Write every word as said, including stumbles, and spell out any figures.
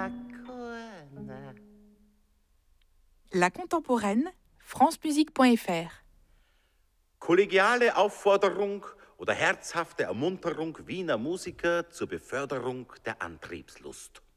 Corona. La contemporaine, francemusique point f r. Kollegiale Aufforderung oder herzhafte Ermunterung Wiener Musiker zur Beförderung der Antriebslust.